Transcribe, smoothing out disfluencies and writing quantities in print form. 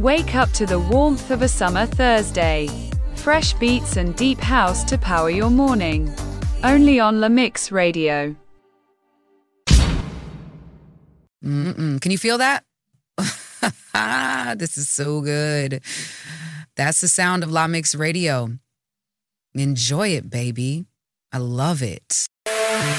Wake up to the warmth of a summer Thursday. Fresh beats and deep house to power your morning. Only on La Mix Radio. Can you feel that? This is so good. That's the sound of La Mix Radio. Enjoy it, baby. I love it.